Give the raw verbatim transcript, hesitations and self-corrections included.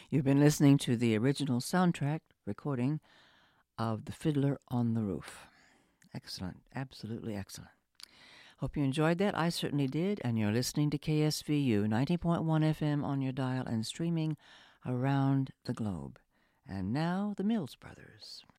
You've been listening to the original soundtrack recording of The Fiddler on the Roof. Excellent. Absolutely excellent. Hope you enjoyed that. I certainly did. And you're listening to K S V U ninety point one F M on your dial and streaming around the globe. And now, the Mills Brothers.